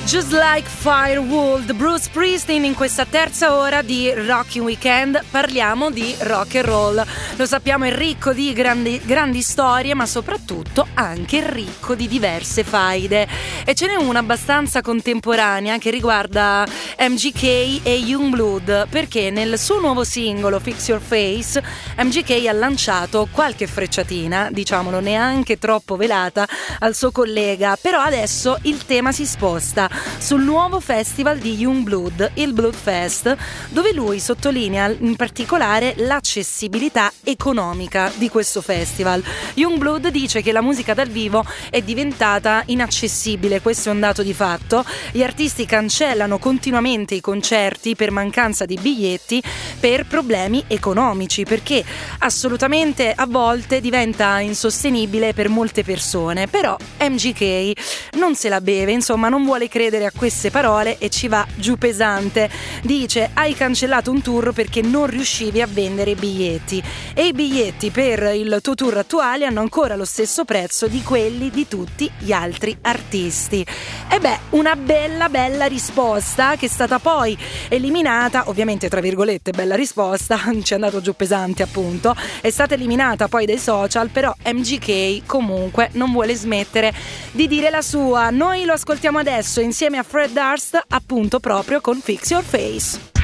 Just Like Firewood, Bruce Springsteen in questa terza ora di Rocking Weekend. Parliamo di rock and roll. Lo sappiamo, è ricco di grandi storie, ma soprattutto anche ricco di diverse faide. E ce n'è una abbastanza contemporanea che riguarda MGK e Youngblood, perché nel suo nuovo singolo Fix Your Face MGK ha lanciato qualche frecciatina, diciamolo neanche troppo velata, al suo collega. Però adesso il tema si sposta sul nuovo festival di Youngblood, il Bloodfest, dove lui sottolinea in particolare l'accessibilità economica di questo festival. Youngblood dice che la musica dal vivo è diventata inaccessibile, questo è un dato di fatto. Gli artisti cancellano continuamente i concerti per mancanza di biglietti, per problemi economici, perché assolutamente a volte diventa insostenibile per molte persone. Però MGK non se la beve, insomma non vuole credere a queste parole e ci va giù pesante. Dice: hai cancellato un tour perché non riuscivi a vendere i biglietti, e i biglietti per il tuo tour attuale hanno ancora lo stesso prezzo di quelli di tutti gli altri artisti. E beh, una bella risposta che è stata poi eliminata, ovviamente tra virgolette bella risposta, ci è andato giù pesante appunto, è stata eliminata poi dai social. Però MGK comunque non vuole smettere di dire la sua. Noi lo ascoltiamo adesso insieme a Fred Durst, appunto proprio con Fix Your Face.